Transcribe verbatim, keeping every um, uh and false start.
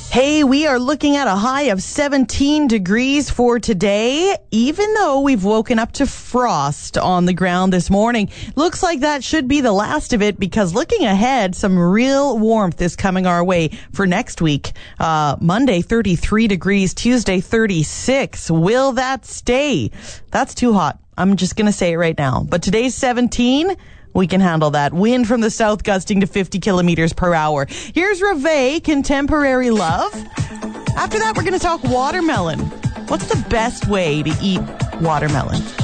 Hey, we are looking at a high of seventeen degrees for today, even though we've woken up to frost on the ground this morning. Looks like that should be the last of it, because looking ahead, some real warmth is coming our way for next week. Uh, Monday, thirty-three degrees, Tuesday, thirty-six. Will that stay? That's too hot. I'm just going to say it right now. But today's seventeen. We can handle that. Wind from the south gusting to fifty kilometers per hour. Here's Reve, Contemporary Love. After that, we're going to talk watermelon. What's the best way to eat watermelon?